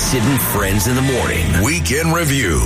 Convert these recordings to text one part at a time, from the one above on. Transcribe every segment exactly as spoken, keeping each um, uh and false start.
Sid and Friends in the Morning. Weekend Review.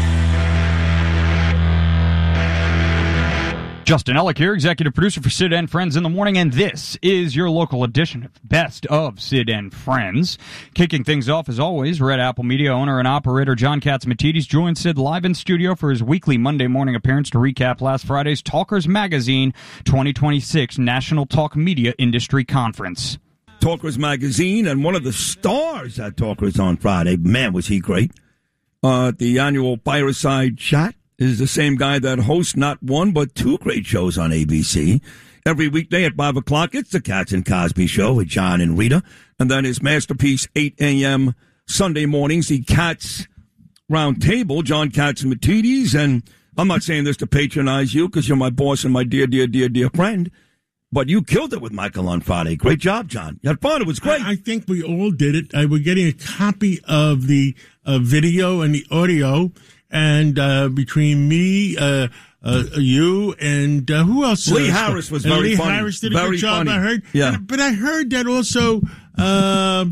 Justin Ellick here, executive producer for Sid and Friends in the Morning, and this is your local edition of Best of Sid and Friends. Kicking things off, as always, Red Apple Media owner and operator John Catsimatidis joins Sid live in studio for his weekly Monday morning appearance to recap last Friday's Talkers Magazine twenty twenty-six National Talk Media Industry Conference. Talkers Magazine, and one of the stars at Talkers on Friday, man, was he great, uh, the annual Fireside Chat, is the same guy that hosts not one but two great shows on A B C. Every weekday at five o'clock, it's the Cats and Cosby Show with John and Rita. And then his masterpiece, eight a.m. Sunday mornings, the Cats Round Table, John Catsimatidis. And I'm not saying this to patronize you because you're my boss and my dear, dear, dear, dear friend. But you killed it with Michael on Friday. Great job, John. You had fun. It was great. I, I think we all did it. Uh, we're getting a copy of the uh, video and the audio. And uh, between me, uh, uh, you, and uh, who else? Lee uh, Harris was and very Lee funny. Harris did a very good job, funny. I heard. Yeah. And, but I heard that also uh,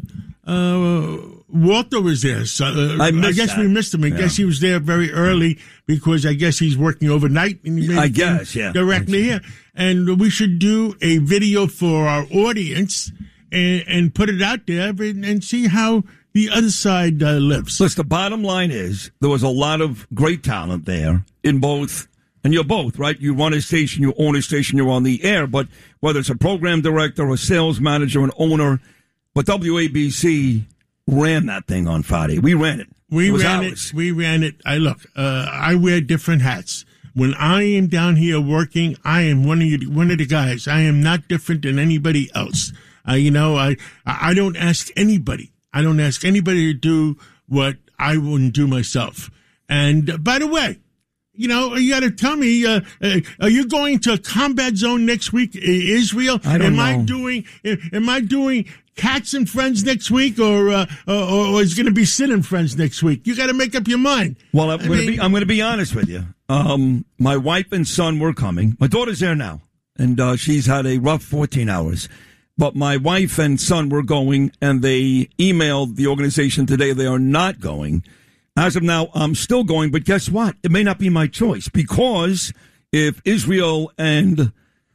uh, Walter was there. So, uh, I, I guess that. we missed him. I yeah. guess he was there very early because I guess he's working overnight. And he made I guess, yeah. Directly here. And we should do a video for our audience and, and put it out there and, and see how the other side uh, lives. Listen, the bottom line is there was a lot of great talent there in both, and you're both, right? You run a station, you own a station, you're on the air, but whether it's a program director, a sales manager, an owner, but W A B C ran that thing on Friday. We ran it. We it ran ours. it. We ran it. I look, uh, I wear different hats. When I am down here working, I am one of you, one of the guys. I am not different than anybody else. Uh, you know, I, I don't ask anybody. I don't ask anybody to do what I wouldn't do myself. And uh, by the way, you know, you got to tell me, uh, uh, are you going to a combat zone next week, Israel? I don't am know. I doing? Am I doing Cats and Friends next week, or uh, or, or is it going to be Sid and Friends next week? You got to make up your mind. Well, I'm I going to mean, be. I'm going to be honest with you. Um, my wife and son were coming. My daughter's there now, and uh, she's had a rough fourteen hours. But my wife and son were going, and they emailed the organization today they are not going. As of now, I'm still going, but guess what? It may not be my choice, because if Israel and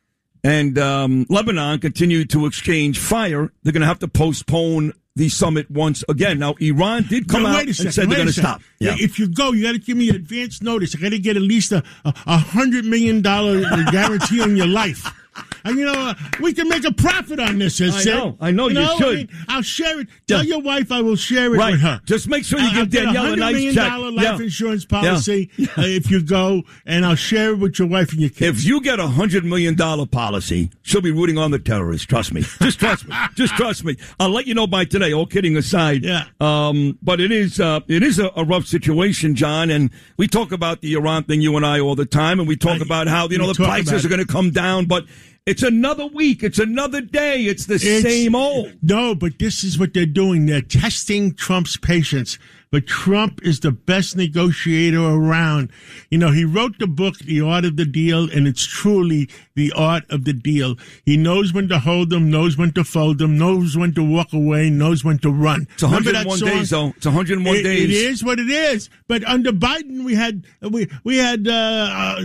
and um, Lebanon continue to exchange fire, they're going to have to postpone the summit once again. Now, Iran did come no, out wait a and second, said they're wait going a to second. stop. Yeah. If you go, you got to give me advance notice. I got to get at least a a, a hundred million dollar guarantee on your life. And, you know, uh, we can make a profit on this, I I know, I know, you know? should. I mean, I'll share it. Tell Yeah. your wife I will share it Right. with her. Just make sure you I'll give get Danielle a a hundred nice million check. dollar life Yeah. insurance policy Yeah. uh, if you go, and I'll share it with your wife and your kids. If you get a hundred million dollar policy, she'll be rooting on the terrorists. Trust me. Just trust me. Just trust me. I'll let you know by today. All kidding aside. Yeah. Um. But it is. Uh. It is a, a rough situation, John. And we talk about the Iran thing, you and I, all the time, and we talk I, about how you know we the talk prices about are going to come down, but. It's another week. It's another day. It's the It's- same old. No, but this is what they're doing. They're testing Trump's patience. But Trump is the best negotiator around. You know, he wrote the book, The Art of the Deal, and it's truly the art of the deal. He knows when to hold them, knows when to fold them, knows when to walk away, knows when to run. It's one hundred one days, though. It's one hundred one it, days. It is what it is. But under Biden, we had we we had. Uh, uh,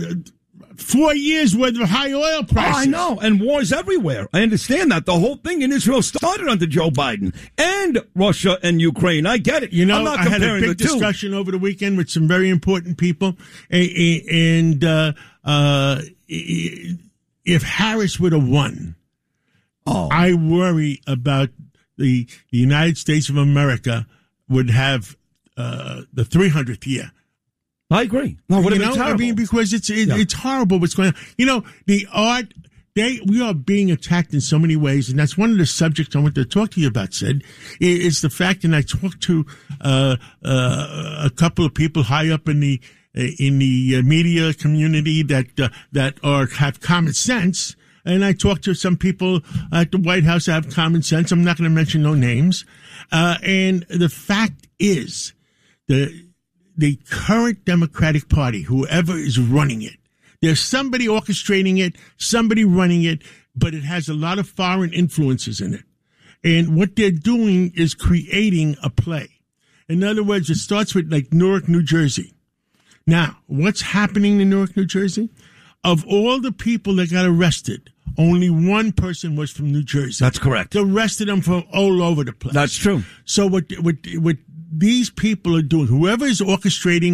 Four years worth of high oil prices. Oh, I know, and wars everywhere. I understand that. The whole thing in Israel started under Joe Biden and Russia and Ukraine. I get it. You know, I'm not I had a comparing big the two. discussion over the weekend with some very important people, and uh, uh, if Harris would have won, oh. I worry about the, the United States of America would have uh, the three hundredth year. I agree. No, what you know, I mean, because it's it, yeah. it's horrible what's going on. You know, the art. They we are being attacked in so many ways, and that's one of the subjects I want to talk to you about. Sid, is the fact, and I talked to uh, uh, a couple of people high up in the in the media community that uh, that are have common sense. And I talked to some people at the White House that have common sense. I'm not going to mention no names. Uh, and the fact is, the the current Democratic Party, whoever is running it, there's somebody orchestrating it, somebody running it, but it has a lot of foreign influences in it. And what they're doing is creating a play. In other words, it starts with like Newark, New Jersey. Now, what's happening in Newark, New Jersey? Of all the people that got arrested, only one person was from New Jersey. That's correct. The rest of them from all over the place. That's true. So what what what these people are doing, whoever is orchestrating,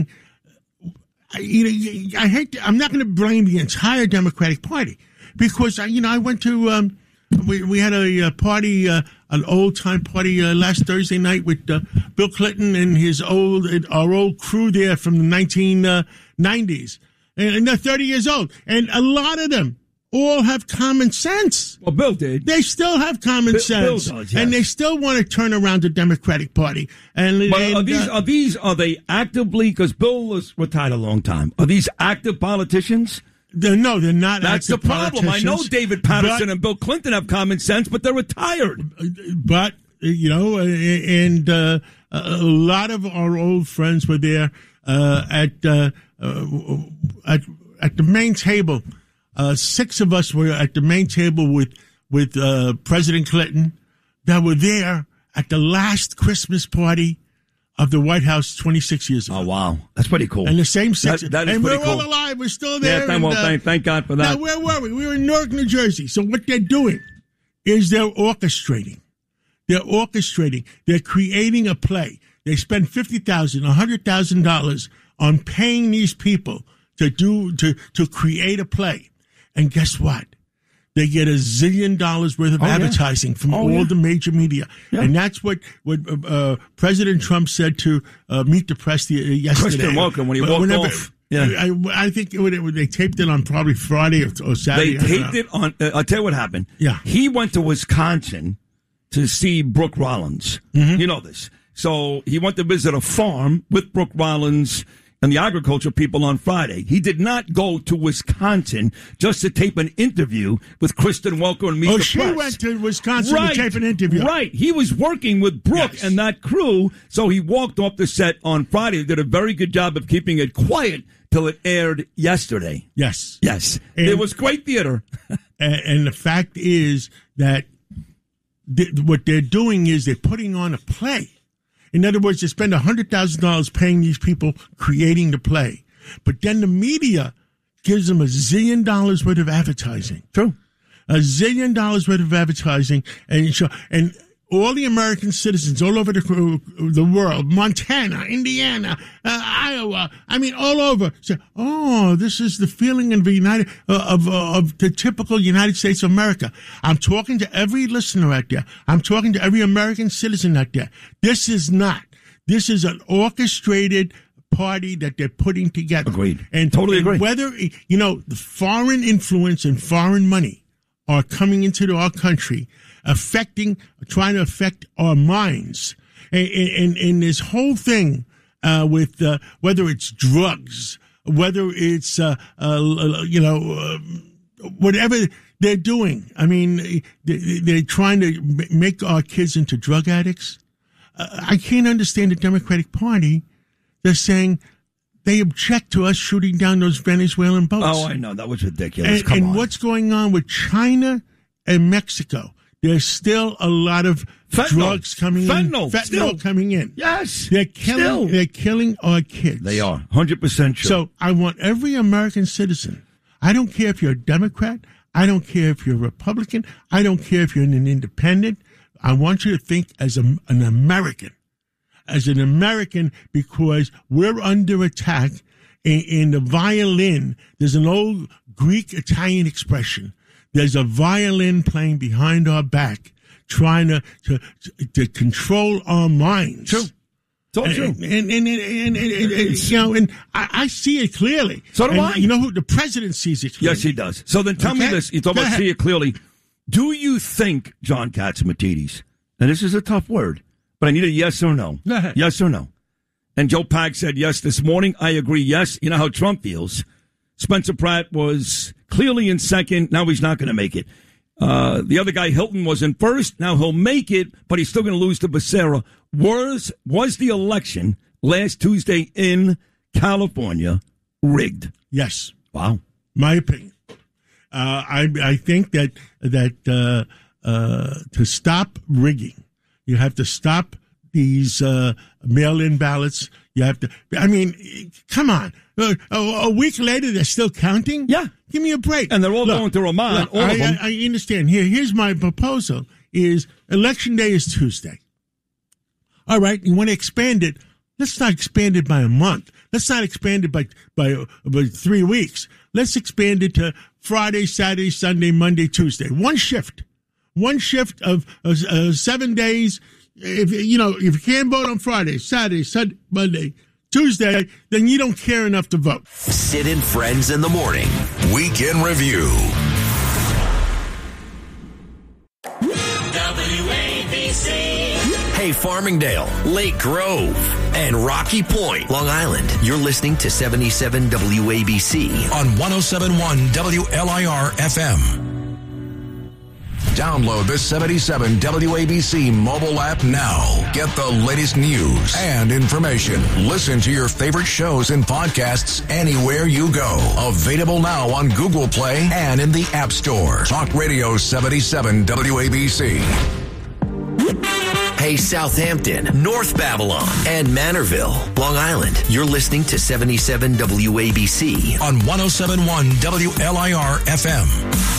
you know, I hate. To, I'm not going to blame the entire Democratic Party because you know I went to um, we we had a, a party, uh, an old time party uh, last Thursday night with uh, Bill Clinton and his old our old crew there from the nineteen nineties, and they're thirty years old, and a lot of them all have common sense. Well, Bill did. They still have common Bill, sense, Bill does, yes. And they still want to turn around the Democratic Party. And, but and are these uh, are these are they actively? Because Bill was retired a long time. Are these active politicians? They're, no, they're not. That's the problem. I know David Patterson but, and Bill Clinton have common sense, but they're retired. But you know, and uh, a lot of our old friends were there uh, at uh, uh, at at the main table. Uh, six of us were at the main table with with uh, President Clinton that were there at the last Christmas party of the White House twenty-six years ago. Oh, wow. That's pretty cool. And the same six. That, that is and pretty we're cool. all alive. We're still there. Yeah, thank, and, well, uh, thank, thank God for that. Now, where were we? We were in Newark, New Jersey. So what they're doing is they're orchestrating. They're orchestrating. They're creating a play. They spend fifty thousand dollars, one hundred thousand dollars on paying these people to do to to create a play. And guess what? They get a zillion dollars worth of oh, advertising yeah. from oh, all yeah. the major media. Yeah. And that's what, what uh, President Trump said to uh, Meet the Press the, uh, yesterday. Kristen Welker, when he walked Whenever, off. Yeah. I, I think it, it, they taped it on probably Friday or, or Saturday. They taped it on, uh, I'll tell you what happened. Yeah. He went to Wisconsin to see Brooke Rollins. Mm-hmm. You know this. So he went to visit a farm with Brooke Rollins and the agriculture people on Friday. He did not go to Wisconsin just to tape an interview with Kristen Welker and Meet oh, the she Press. went to Wisconsin right, to tape an interview. Right. He was working with Brooke yes. and that crew, so he walked off the set on Friday. They did a very good job of keeping it quiet till it aired yesterday. Yes. Yes. And, it was great theater. and, and the fact is that th- what they're doing is they're putting on a play. In other words, they spend one hundred thousand dollars paying these people creating the play. But then the media gives them a zillion dollars worth of advertising. True. A zillion dollars worth of advertising. And so, and all the American citizens all over the, the world, Montana, Indiana, uh, Iowa, I mean, all over, say, oh, this is the feeling of the United, uh, of, uh, of the typical United States of America. I'm talking to every listener out there. I'm talking to every American citizen out there. This is not. This is an orchestrated party that they're putting together. Agreed. And totally and agree. Whether, you know, the foreign influence and foreign money are coming into our country, affecting, trying to affect our minds. And, and, and this whole thing uh, with uh, whether it's drugs, whether it's, uh, uh, you know, uh, whatever they're doing. I mean, they're trying to make our kids into drug addicts. Uh, I can't understand the Democratic Party. They're saying they object to us shooting down those Venezuelan boats. Oh, I know. That was ridiculous. And, Come and on. what's going on with China and Mexico? There's still a lot of Fentanyl. drugs coming Fentanyl. in. Fentanyl Still. coming in. Yes. They're killing, Still. they're killing our kids. They are. one hundred percent sure. So I want every American citizen, I don't care if you're a Democrat, I don't care if you're a Republican, I don't care if you're an independent, I want you to think as a, an American. As an American, because we're under attack. In, in the violin, there's an old Greek-Italian expression. There's a violin playing behind our back, trying to to, to control our minds. True. It's all and, true. And, and, and, and, and, and, and you know, and I, I see it clearly. So do and, I. You know who? The president sees it clearly. Yes, he does. So then tell me Okay? this. You talk Go about ahead. see it clearly. Do you think, John Catsimatidis, and this is a tough word, but I need a yes or no. Go ahead. Yes or no. And Joe Pag said yes this morning. I agree, yes. You know how Trump feels. Spencer Pratt was clearly in second. Now he's not going to make it. Uh, the other guy, Hilton, was in first. Now he'll make it, but he's still going to lose to Becerra. Was, was the election last Tuesday in California rigged? Yes. Wow. My opinion. Uh, I I think that that uh, uh, to stop rigging, you have to stop these uh, mail-in ballots. You have to. I mean, come on. Uh, a, a week later, they're still counting. Yeah, give me a break. And they're all look, going to Oman. Look, all I, of them. I, I understand. Here, here's my proposal: is election day is Tuesday. All right, you want to expand it? Let's not expand it by a month. Let's not expand it by by, by three weeks. Let's expand it to Friday, Saturday, Sunday, Monday, Tuesday. One shift. One shift of uh, uh, seven days. If you know, if you can't vote on Friday, Saturday, Sunday, Monday, Tuesday, then you don't care enough to vote. Sid and Friends in the Morning. Weekend Review. W A B C. Hey, Farmingdale, Lake Grove, and Rocky Point, Long Island. You're listening to seventy-seven W A B C on one oh seven point one W L I R F M. Download the seventy-seven W A B C mobile app now. Get the latest news and information. Listen to your favorite shows and podcasts anywhere you go. Available now on Google Play and in the App Store. Talk Radio seventy-seven W A B C. Hey, Southampton, North Babylon, and Manorville, Long Island. You're listening to seventy-seven W A B C on one oh seven point one W L I R F M.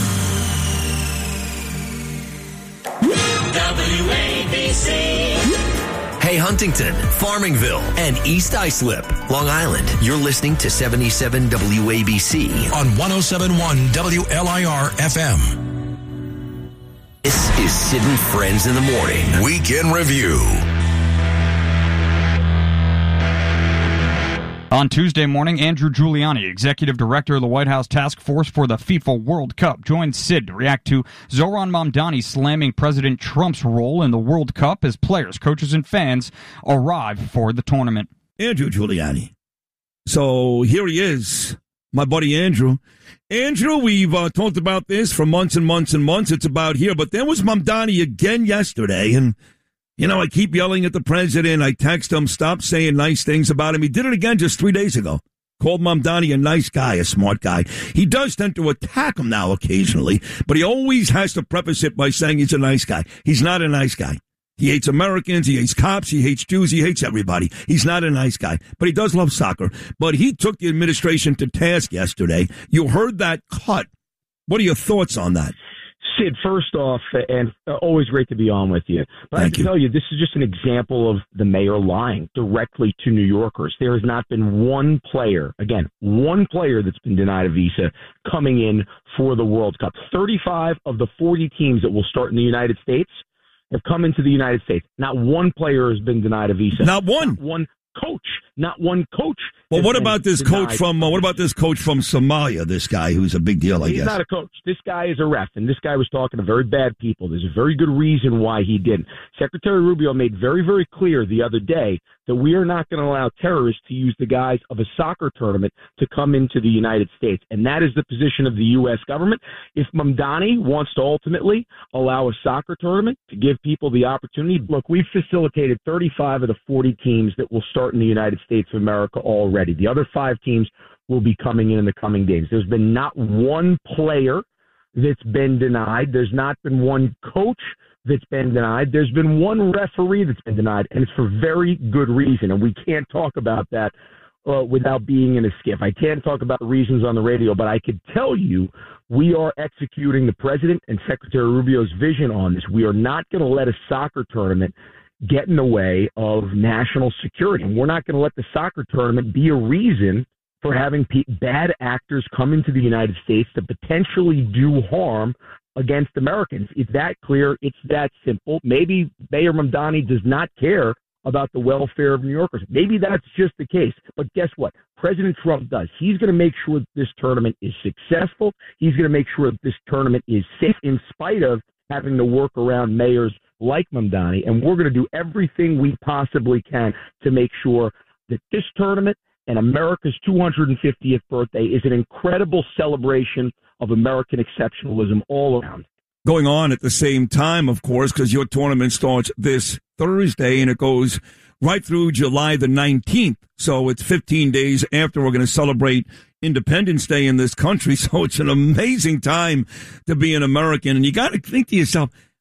W A B C. Hey, Huntington, Farmingville, and East Islip, Long Island. You're listening to seventy-seven W A B C on one oh seven point one W L I R F M. This is Sid and Friends in the Morning. Weekend Review. On Tuesday morning, Andrew Giuliani, Executive Director of the White House Task Force for the FIFA World Cup, joined Sid to react to Zohran Mamdani slamming President Trump's role in the World Cup as players, coaches, and fans arrive for the tournament. Andrew Giuliani. So here he is, my buddy Andrew. Andrew, we've uh, talked about this for months and months and months. It's about here. But there was Mamdani again yesterday, and you know, I keep yelling at the president. I text him, stop saying nice things about him. He did it again just three days ago. Called Mamdani a nice guy, a smart guy. He does tend to attack him now occasionally, but he always has to preface it by saying he's a nice guy. He's not a nice guy. He hates Americans. He hates cops. He hates Jews. He hates everybody. He's not a nice guy, but he does love soccer. But he took the administration to task yesterday. You heard that cut. What are your thoughts on that? Sid, first off, and always great to be on with you. But Thank I have to you. tell you, this is just an example of the mayor lying directly to New Yorkers. There has not been one player, again, one player that's been denied a visa coming in for the World Cup. thirty-five of the forty teams that will start in the United States have come into the United States. Not one player has been denied a visa. Not one. Not one coach. Not one coach. Well, what about this coach from uh, what about this coach from Somalia? This guy who's a big deal, I He's guess. He's not a coach. This guy is a ref, and this guy was talking to very bad people. There's a very good reason why he didn't. Secretary Rubio made very, very clear the other day that we are not going to allow terrorists to use the guise of a soccer tournament to come into the United States, and that is the position of the U S government. If Mamdani wants to ultimately allow a soccer tournament to give people the opportunity, look, we've facilitated thirty-five of the forty teams that will start in the United States of America already. The other five teams will be coming in in the coming days. There's been not one player that's been denied. There's not been one coach that's been denied. There's been one referee that's been denied, and it's for very good reason. And we can't talk about that uh, without being in a skiff. I can't talk about the reasons on the radio, but I could tell you we are executing the President and Secretary Rubio's vision on this. We are not going to let a soccer tournament get in the way of national security. And we're not going to let the soccer tournament be a reason for having pe- bad actors come into the United States to potentially do harm against Americans. It's that clear. It's that simple. Maybe Mayor Mamdani does not care about the welfare of New Yorkers. Maybe that's just the case. But guess what? President Trump does. He's going to make sure that this tournament is successful. He's going to make sure that this tournament is safe in spite of having to work around mayors like Mamdani. And we're going to do everything we possibly can to make sure that this tournament and America's two hundred fiftieth birthday is an incredible celebration of American exceptionalism all around. Going on at the same time, of course, because your tournament starts this Thursday and it goes right through July the nineteenth. So it's fifteen days after we're going to celebrate Independence Day in this country. So it's an amazing time to be an American. And you got to think to yourself,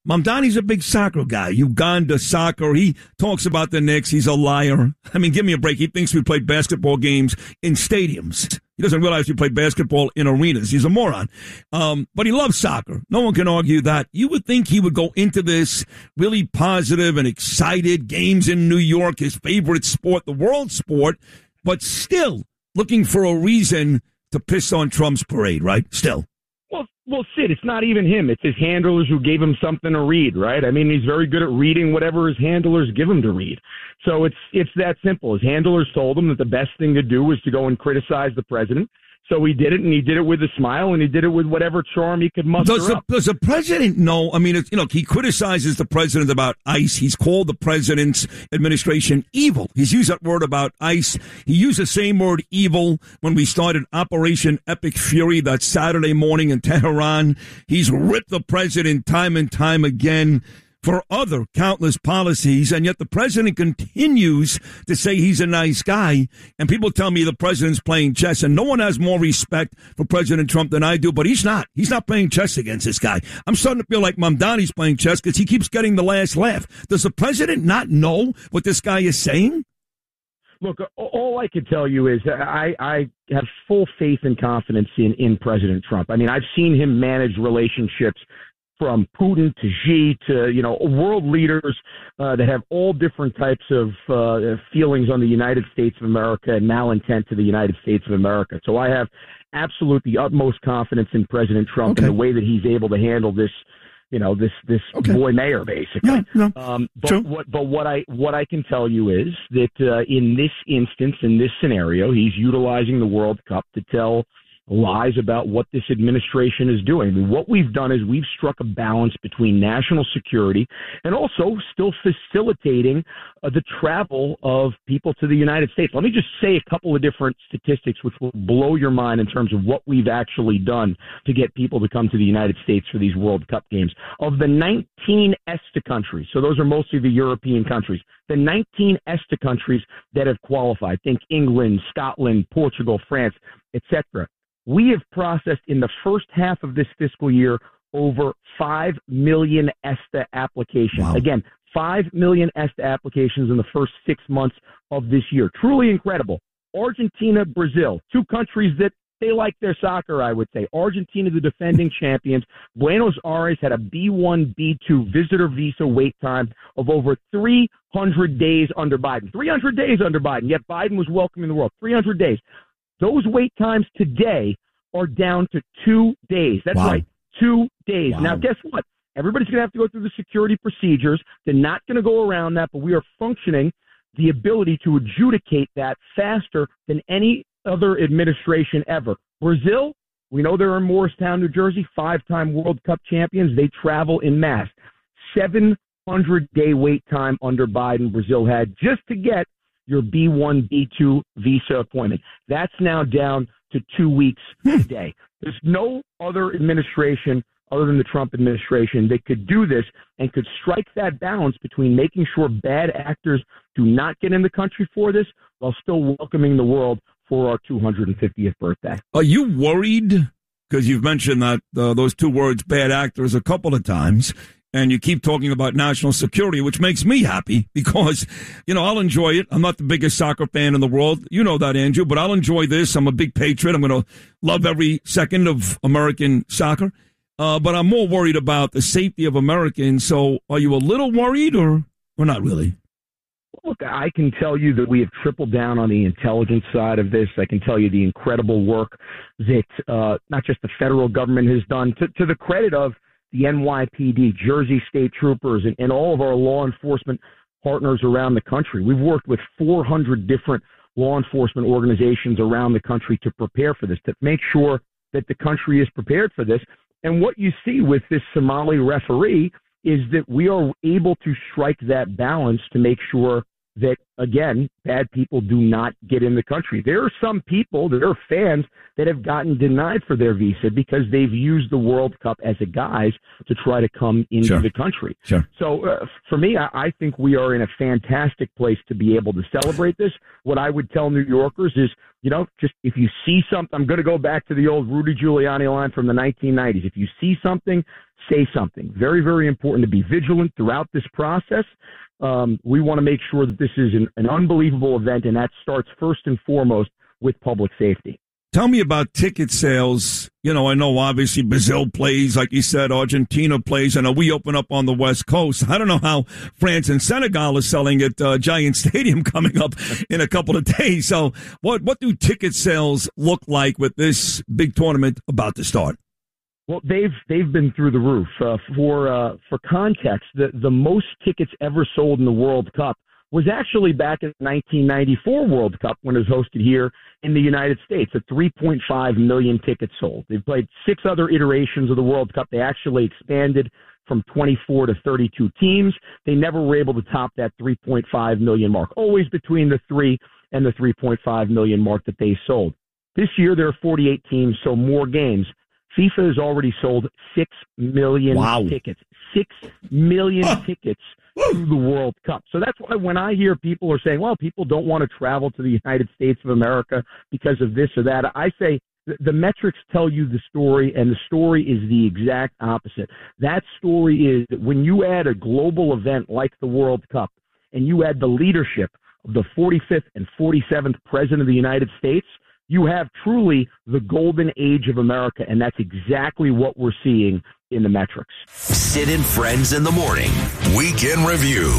Mamdani's a big soccer guy. Uganda soccer. He talks about the Knicks. He's a liar. I mean, give me a break. He thinks we play basketball games in stadiums. He doesn't realize we play basketball in arenas. He's a moron. Um, but he loves soccer. No one can argue that. You would think he would go into this really positive and excited. Games in New York, his favorite sport, the world sport, but still looking for a reason to piss on Trump's parade, right? Still. Well, well, Sid, it's not even him. It's his handlers who gave him something to read, right? I mean, he's very good at reading whatever his handlers give him to read. So it's it's that simple. His handlers told him that the best thing to do was to go and criticize the president. So he did it, and he did it with a smile, and he did it with whatever charm he could muster does the, up. Does the president know? I mean, it's, you know, he criticizes the president about ICE. He's called the president's administration evil. He's used that word about ICE. He used the same word evil when we started Operation Epic Fury that Saturday morning in Tehran. He's ripped the president time and time again for other countless policies, and yet the president continues to say he's a nice guy, and people tell me the president's playing chess, and no one has more respect for President Trump than I do, but he's not. He's not playing chess against this guy. I'm starting to feel like Mamdani's playing chess because he keeps getting the last laugh. Does the president not know what this guy is saying? Look, all I can tell you is I, I have full faith and confidence in, in President Trump. I mean, I've seen him manage relationships from Putin to Xi to, you know, world leaders uh, that have all different types of uh, feelings on the United States of America and malintent to the United States of America. So I have absolute the utmost confidence in President Trump okay. and the way that he's able to handle this, you know, this this okay. boy mayor, basically. Yeah, no, um, but true. what but what I what I can tell you is that uh, in this instance, in this scenario, he's utilizing the World Cup to tell lies about what this administration is doing. I mean, what we've done is we've struck a balance between national security and also still facilitating uh, the travel of people to the United States. Let me just say a couple of different statistics which will blow your mind in terms of what we've actually done to get people to come to the United States for these World Cup games. Of the nineteen ESTA countries, so those are mostly the European countries, the nineteen ESTA countries that have qualified, think England, Scotland, Portugal, France, et cetera, we have processed in the first half of this fiscal year over five million ESTA applications. Wow. Again, five million ESTA applications in the first six months of this year. Truly incredible. Argentina, Brazil, two countries that they like their soccer, I would say. Argentina, the defending champions. Buenos Aires had a B one, B two visitor visa wait time of over three hundred days under Biden. three hundred days under Biden, yet Biden was welcoming the world. three hundred days. Those wait times today are down to two days. That's wow. right, two days. Wow. Now, guess what? Everybody's going to have to go through the security procedures. They're not going to go around that, but we are functioning the ability to adjudicate that faster than any other administration ever. Brazil, we know they're in Morristown, New Jersey, five-time World Cup champions. They travel in mass. seven hundred day wait time under Biden Brazil had just to get your B one, B two visa appointment. That's now down to two weeks today. There's no other administration other than the Trump administration that could do this and could strike that balance between making sure bad actors do not get in the country for this while still welcoming the world for our two hundred fiftieth birthday. Are you worried? Because you've mentioned that uh, those two words, bad actors, a couple of times. And you keep talking about national security, which makes me happy because, you know, I'll enjoy it. I'm not the biggest soccer fan in the world. You know that, Andrew, but I'll enjoy this. I'm a big patriot. I'm going to love every second of American soccer. Uh, but I'm more worried about the safety of Americans. So are you a little worried or, or not really? Look, I can tell you that we have tripled down on the intelligence side of this. I can tell you the incredible work that uh, not just the federal government has done, to, to the credit of the N Y P D, Jersey State Troopers, and, and all of our law enforcement partners around the country. We've worked with four hundred different law enforcement organizations around the country to prepare for this, to make sure that the country is prepared for this. And what you see with this Somali referee is that we are able to strike that balance to make sure that, again, bad people do not get in the country. There are some people, there are fans that have gotten denied for their visa because they've used the World Cup as a guise to try to come into Sure. the country. Sure. So uh, for me, I, I think we are in a fantastic place to be able to celebrate this. What I would tell New Yorkers is, you know, just if you see something, I'm going to go back to the old Rudy Giuliani line from the nineteen nineties. If you see something, say something. Very, very important to be vigilant throughout this process. Um, we want to make sure that this is an, an unbelievable event, and that starts first and foremost with public safety. Tell me about ticket sales. You know, I know obviously Brazil plays, like you said, Argentina plays. I know we open up on the West Coast. I don't know how France and Senegal are selling at uh, Giant Stadium coming up in a couple of days. So what, what do ticket sales look like with this big tournament about to start? Well, they've they've been through the roof. Uh, for uh, for context, the the most tickets ever sold in the World Cup was actually back in the nineteen ninety-four World Cup when it was hosted here in the United States. At three point five million tickets sold. They've played six other iterations of the World Cup. They actually expanded from twenty-four to thirty-two teams. They never were able to top that three point five million mark. Always between the three and the three point five million mark that they sold. This year there are forty-eight teams, so more games. FIFA has already sold six million Wow. tickets. Six million tickets to the World Cup. So that's why when I hear people are saying, well, people don't want to travel to the United States of America because of this or that, I say the, the metrics tell you the story, and the story is the exact opposite. That story is that when you add a global event like the World Cup and you add the leadership of the forty-fifth and forty-seventh President of the United States, you have truly the golden age of America, and that's exactly what we're seeing in the metrics. Sid and Friends in the Morning. Weekend Review.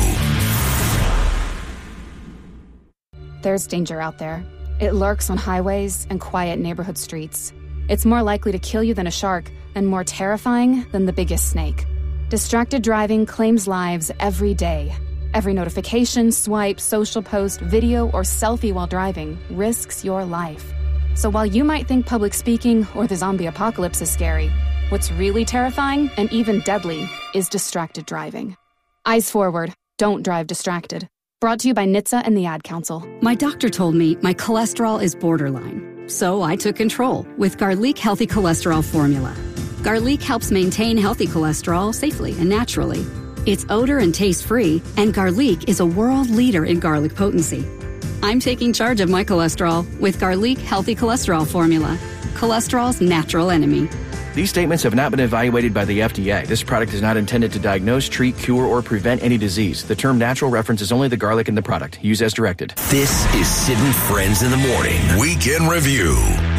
There's danger out there. It lurks on highways and quiet neighborhood streets. It's more likely to kill you than a shark, and more terrifying than the biggest snake. Distracted driving claims lives every day. Every notification, swipe, social post, video, or selfie while driving risks your life. So while you might think public speaking or the zombie apocalypse is scary, what's really terrifying and even deadly is distracted driving. Eyes forward. Don't drive distracted. Brought to you by N H T S A and the Ad Council. My doctor told me my cholesterol is borderline, so I took control with Garlic Healthy Cholesterol Formula. Garlic helps maintain healthy cholesterol safely and naturally. It's odor and taste-free, and Garlic is a world leader in garlic potency. I'm taking charge of my cholesterol with Garlic Healthy Cholesterol Formula, cholesterol's natural enemy. These statements have not been evaluated by the F D A. This product is not intended to diagnose, treat, cure, or prevent any disease. The term natural references only the garlic in the product. Use as directed. This is Sid and Friends in the Morning. Weekend Review.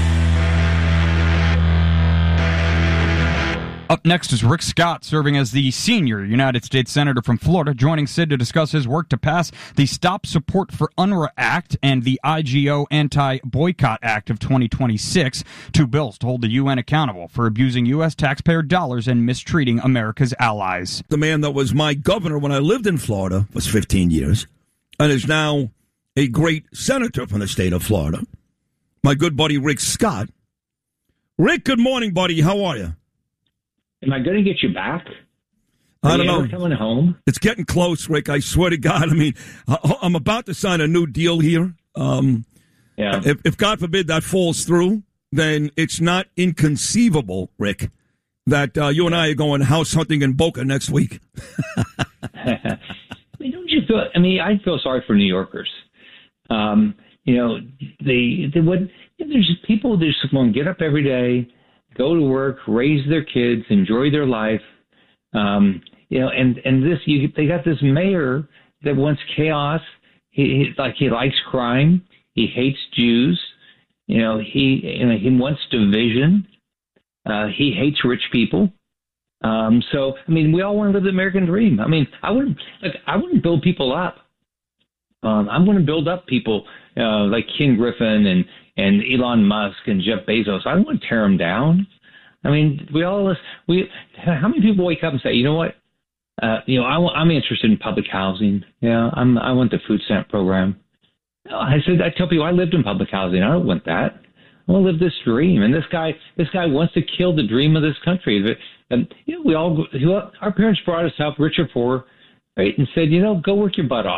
Up next is Rick Scott, serving as the senior United States Senator from Florida, joining Sid to discuss his work to pass the Stop Support for UNRWA Act and the I G O Anti-Boycott Act of twenty twenty-six, two bills to hold the U N accountable for abusing U S taxpayer dollars and mistreating America's allies. The man that was my governor when I lived in Florida was fifteen years and is now a great senator from the state of Florida, my good buddy Rick Scott. Rick, good morning, buddy. How are you? Am I going to get you back? Are I don't you know. ever coming home? It's getting close, Rick. I swear to God. I mean, I'm about to sign a new deal here. Um, yeah. If, if God forbid that falls through, then it's not inconceivable, Rick, that uh, you and I are going house hunting in Boca next week. I mean, don't you feel? I mean, I feel sorry for New Yorkers. Um, you know, they they would. There's just people that just want to get up every day, go to work, raise their kids, enjoy their life. Um, you know, and, and this, you, they got this mayor that wants chaos. He, he like, he likes crime. He hates Jews. You know, he, you know, he wants division. Uh, he hates rich people. Um, so, I mean, we all want to live the American dream. I mean, I wouldn't, like, I wouldn't build people up. Um, I'm going to build up people, uh, like Ken Griffin and, and Elon Musk and Jeff Bezos. I don't want to tear them down. I mean, we all, we, how many people wake up and say, you know what, uh, you know, I, I'm interested in public housing. Yeah, I'm, I want the food stamp program. I said, I tell people I lived in public housing. I don't want that. I want to live this dream. And this guy, this guy wants to kill the dream of this country. And, you know, we all, our parents brought us up, rich or poor, right, and said, you know, go work your butt off.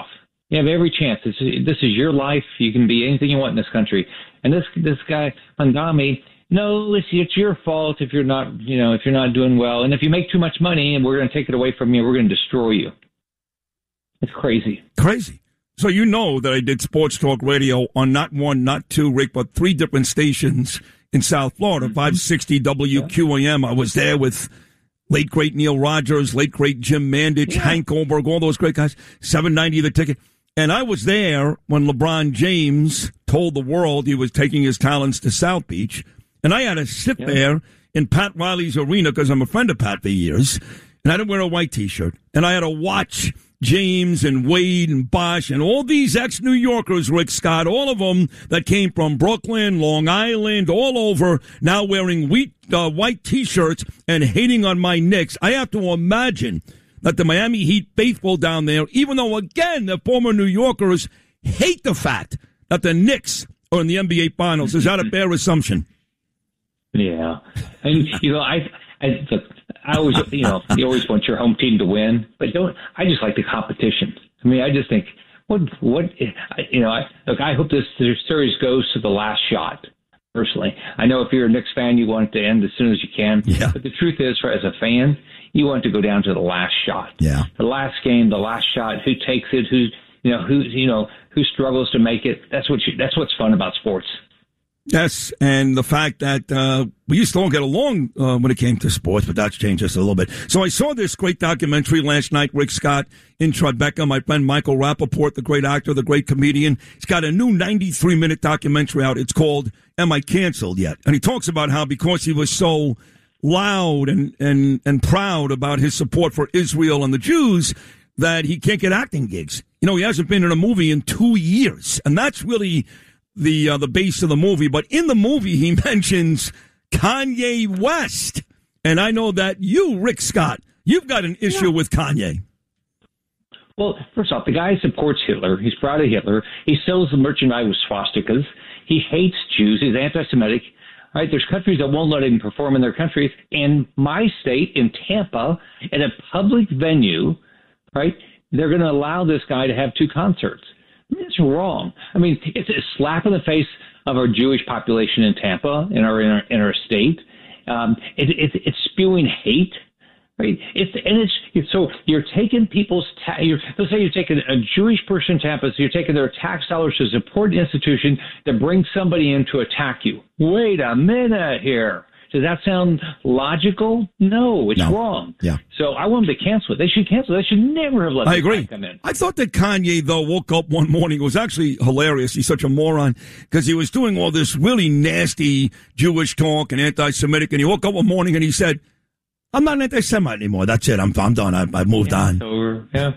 You have every chance. This is, this is your life. You can be anything you want in this country. And this this guy, Mandami, no, it's, it's your fault if you're not, you know, if you're not doing well. And if you make too much money and we're going to take it away from you, we're going to destroy you. It's crazy. Crazy. So you know that I did sports talk radio on not one, not two, Rick, but three different stations in South Florida, mm-hmm. five sixty W Q A M. I was there with late, great Neil Rogers, late, great Jim Mandich, yeah. Hank Goldberg, all those great guys, seven ninety The Ticket. And I was there when LeBron James told the world he was taking his talents to South Beach. And I had to sit yeah. there in Pat Riley's arena because I'm a friend of Pat for years. And I didn't wear a white T-shirt. And I had to watch James and Wade and Bosch and all these ex-New Yorkers, Rick Scott, all of them that came from Brooklyn, Long Island, all over, now wearing wheat, uh, white T-shirts and hating on my Knicks. I have to imagine that the Miami Heat faithful down there, even though, again, the former New Yorkers hate the fact that the Knicks are in the N B A Finals. Is that a fair assumption? Yeah. And, you know, I, I, look, I always, you know, you always want your home team to win, but don't, I just like the competition. I mean, I just think, what, what, you know, I, look, I hope this series goes to the last shot. Personally, I know if you're a Knicks fan, you want it to end as soon as you can. Yeah. But the truth is, for as a fan, you want it to go down to the last shot. Yeah. The last game, the last shot. Who takes it? Who, you know, who, you know, who struggles to make it? That's what you, that's what's fun about sports. Yes, and the fact that uh, we used to all get along uh, when it came to sports, but that's changed just a little bit. So I saw this great documentary last night, Rick Scott, in Tribeca. My friend Michael Rappaport, the great actor, the great comedian, he's got a new ninety-three minute documentary out. It's called Am I Canceled Yet? And he talks about how because he was so loud and, and, and proud about his support for Israel and the Jews that he can't get acting gigs. You know, he hasn't been in a movie in two years, and that's really the uh, the base of the movie. But in the movie, he mentions Kanye West. And I know that you, Rick Scott, you've got an issue yeah. with Kanye. Well, first off, the guy supports Hitler. He's proud of Hitler. He sells the merchandise with swastikas. He hates Jews. He's anti-Semitic. Right? There's countries that won't let him perform in their countries. In my state, in Tampa, at a public venue, right, they're going to allow this guy to have two concerts. I mean, it's wrong. I mean, it's a slap in the face of our Jewish population in Tampa, in our in our, in our state. Um, it, it, it's spewing hate, right? It's and it's, it's so you're taking people's ta- you're, let's say you're taking a Jewish person in Tampa, so you're taking their tax dollars to support an institution that brings somebody in to attack you. Wait a minute here. Does that sound logical? No, it's no. wrong. Yeah. So I want them to cancel it. They should cancel it. They should never have let I this agree. guy come in. I thought that Kanye, though, woke up one morning. It was actually hilarious. He's such a moron because he was doing all this really nasty Jewish talk and anti-Semitic. And he woke up one morning and he said, I'm not an anti-Semite anymore. That's it. I'm, I'm done. I've, I've moved yeah, on. So, yeah.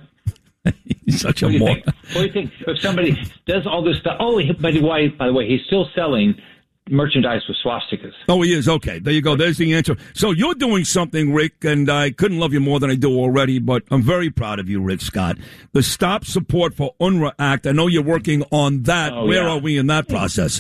He's such a what moron. What do you think? If somebody does all this stuff, oh, by the way, by the way, he's still selling merchandise with swastikas. Oh, he is. Okay, there you go. There's the answer. So you're doing something, Rick, and I couldn't love you more than I do already, but I'm very proud of you, Rick Scott. The Stop Support for UNRWA Act, I know you're working on that. Oh, Where yeah. are we in that process?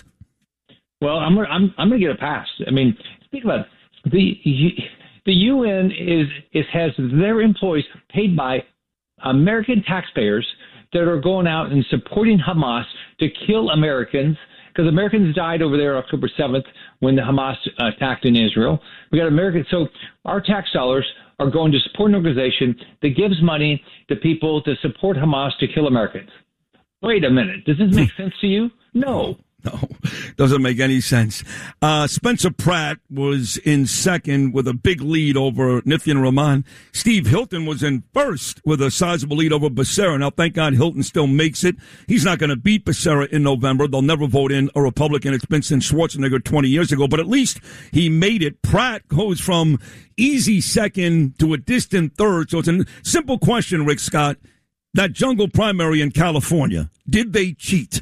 Well, I'm I'm I'm going to get it passed. I mean, think about it. The the U N is is has their employees paid by American taxpayers that are going out and supporting Hamas to kill Americans. Because Americans died over there October seventh when the Hamas attacked in Israel. We got Americans. So our tax dollars are going to support an organization that gives money to people to support Hamas to kill Americans. Wait a minute. Does this make sense to you? No. No, doesn't make any sense. Uh, Spencer Pratt was in second with a big lead over Nithian Rahman. Steve Hilton was in first with a sizable lead over Becerra. Now, thank God Hilton still makes it. He's not going to beat Becerra in November. They'll never vote in a Republican. It's been since Schwarzenegger twenty years ago, but at least he made it. Pratt goes from easy second to a distant third. So it's a simple question, Rick Scott. That jungle primary in California, did they cheat?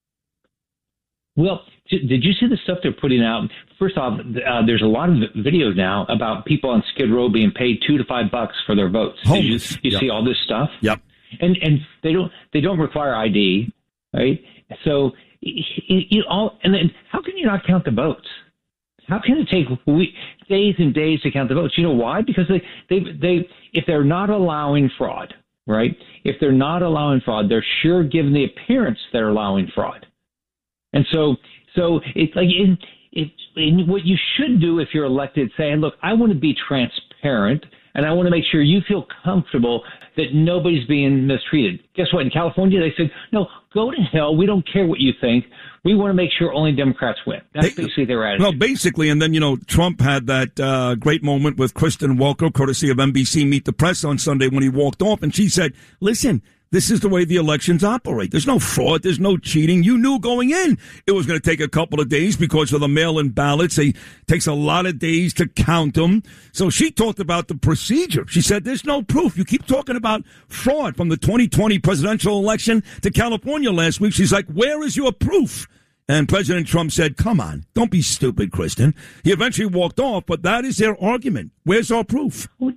Well, did you see the stuff they're putting out? First off, uh, there's a lot of videos now about people on Skid Row being paid two to five bucks for their votes. Did you, you yep. see all this stuff? Yep. And and they don't they don't require I D, right? So you, you all and then how can you not count the votes? How can it take week, days and days to count the votes? You know why? Because they they they if they're not allowing fraud, right? If they're not allowing fraud, they're sure giving the appearance they're allowing fraud. And so, so it's like in, it, in what you should do if you're elected, saying, look, I want to be transparent, and I want to make sure you feel comfortable that nobody's being mistreated. Guess what? In California, they said, no, go to hell. We don't care what you think. We want to make sure only Democrats win. That's They- basically their attitude. Well, basically, and then, you know, Trump had that uh, great moment with Kristen Welker, courtesy of N B C Meet the Press on Sunday when he walked off, and she said, listen, this is the way the elections operate. There's no fraud. There's no cheating. You knew going in it was going to take a couple of days because of the mail-in ballots. It takes a lot of days to count them. So she talked about the procedure. She said, there's no proof. You keep talking about fraud from the twenty twenty presidential election to California last week. She's like, where is your proof? And President Trump said, come on, don't be stupid, Kristen. He eventually walked off, but that is their argument. Where's our proof? Well,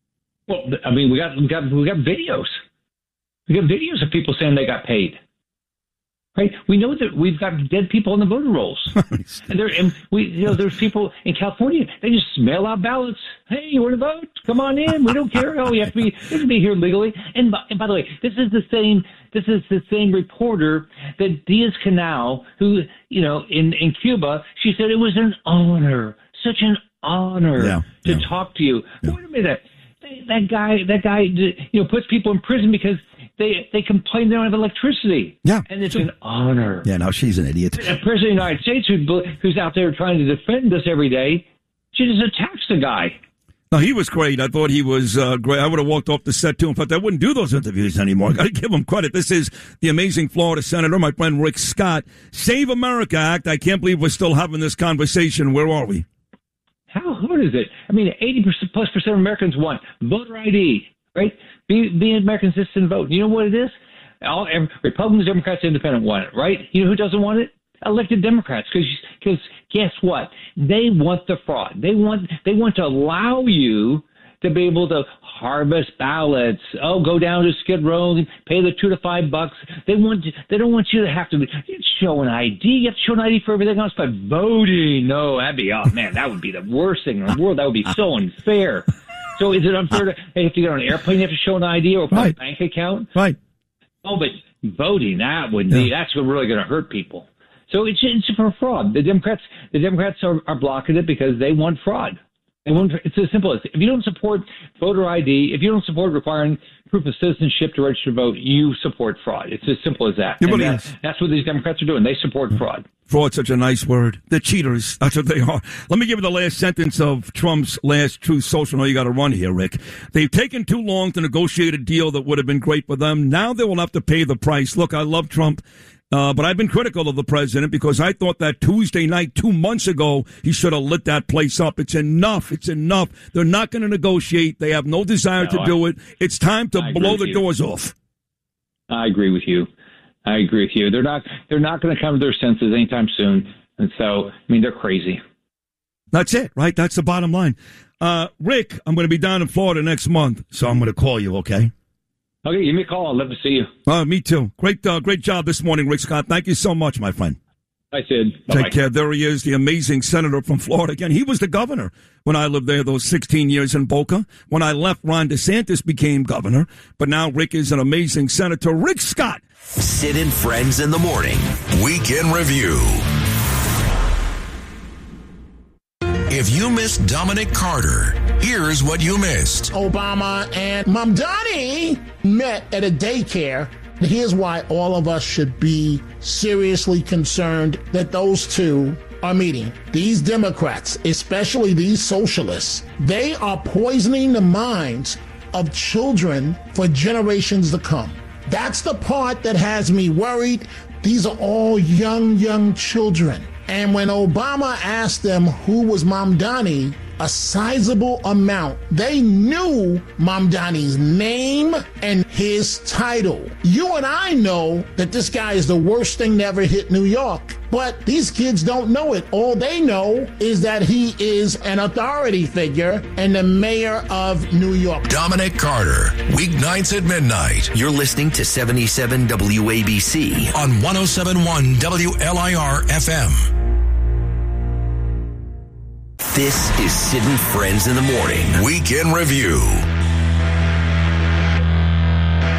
I mean, we got we got we got videos. We got videos of people saying they got paid. Right? We know that we've got dead people on the voter rolls, and there and we you know there's people in California. They just mail out ballots. Hey, you want to vote? Come on in. We don't care. Oh, you have to be you have to be here legally. And by, and by the way, this is the same. This is the same reporter that Diaz-Canal, who you know in in Cuba, she said it was an honor, such an honor Yeah, to yeah. talk to you. Yeah. Wait a minute. That guy, that guy, you know, puts people in prison because they they complain they don't have electricity. Yeah, and it's an honor. Yeah, now she's an idiot. A president of the United States who, who's out there trying to defend us every day, she just attacks the guy. No, he was great. I thought he was uh, great. I would have walked off the set too. In fact, I wouldn't do those interviews anymore. I got to give him credit. This is the amazing Florida Senator, my friend Rick Scott. Save America Act. I can't believe we're still having this conversation. Where are we? How hard is it? I mean, eighty percent plus percent of Americans want voter I D, right? Be, be an American citizen and vote. You know what it is? All every, Republicans, Democrats, Independent want it, right? You know who doesn't want it? Elected Democrats, because because guess what? They want the fraud. They want they want to allow you to be able to harvest ballots. Oh, go down to Skid Row and pay the two to five bucks. They want to, they don't want you to have to show an I D. You have to show an I D for everything else, but voting, no, that'd be oh man, that would be the worst thing in the world. That would be so unfair. So is it unfair to hey, you have to get on an airplane, you have to show an I D or Right. a bank account? Right. Oh, but voting, that would be Yeah. that's really going to hurt people. So it's it's for fraud. The Democrats the Democrats are, are blocking it because they want fraud. They want, it's as simple as if you don't support voter I D, if you don't support requiring proof of citizenship to register to vote, you support fraud. It's as simple as that. It And really that- is. That's what these Democrats are doing. They support fraud. Fraud's such a nice word. They're cheaters. That's what they are. Let me give you the last sentence of Trump's last Truth Social. I know you got to run here, Rick. They've taken too long to negotiate a deal that would have been great for them. Now they will have to pay the price. Look, I love Trump. Uh, but I've been critical of the president because I thought that Tuesday night, two months ago, he should have lit that place up. It's enough. It's enough. They're not going to negotiate. They have no desire No, to I- do it. It's time to I agree blow with the you. doors off. I agree with you. I agree with you. They're not they're not going to come to their senses anytime soon. And so, I mean, they're crazy. That's it, right? That's the bottom line. Uh, Rick, I'm going to be down in Florida next month, so I'm going to call you, okay? Okay, give me a call. I'd love to see you. Uh, me too. Great, uh, great job this morning, Rick Scott. Thank you so much, my friend. Bye, Sid. Bye-bye. Take care. There he is, the amazing senator from Florida. Again, he was the governor when I lived there those sixteen years in Boca. When I left, Ron DeSantis became governor. But now Rick is an amazing senator. Rick Scott. Sid and Friends in the Morning. Weekend Review. If you missed Dominic Carter, here's what you missed. Obama and Mamdani met at a daycare. And here's why all of us should be seriously concerned that those two are meeting. These Democrats, especially these socialists, they are poisoning the minds of children for generations to come. That's the part that has me worried. These are all young, young children. And when Obama asked them who was Mamdani, a sizable amount, they knew Mamdani's name and his title. You and I know that this guy is the worst thing to ever hit New York, but these kids don't know it. All they know is that he is an authority figure and the mayor of New York. Dominic Carter, weeknights at midnight. You're listening to seventy-seven W A B C on one oh seven point one W L I R F M. This is Sid and Friends in the Morning. Weekend Review.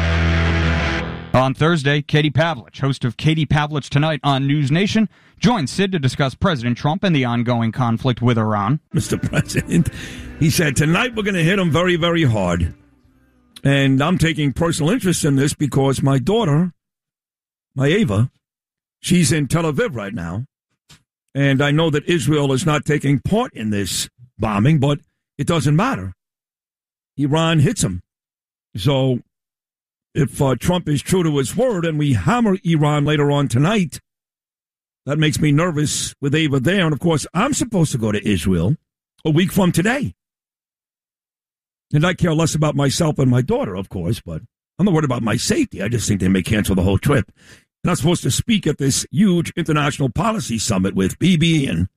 On Thursday, Katie Pavlich, host of Katie Pavlich Tonight on News Nation, joined Sid to discuss President Trump and the ongoing conflict with Iran. Mister President, he said, tonight we're going to hit him very, very hard. And I'm taking personal interest in this because my daughter, my Ava, she's in Tel Aviv right now. And I know that Israel is not taking part in this bombing, but it doesn't matter. Iran hits him. So if uh, Trump is true to his word and we hammer Iran later on tonight, that makes me nervous with Ava there. And, of course, I'm supposed to go to Israel a week from today. And I care less about myself and my daughter, of course, but I'm not worried about my safety. I just think they may cancel the whole trip. And I'm supposed to speak at this huge international policy summit with Bibi and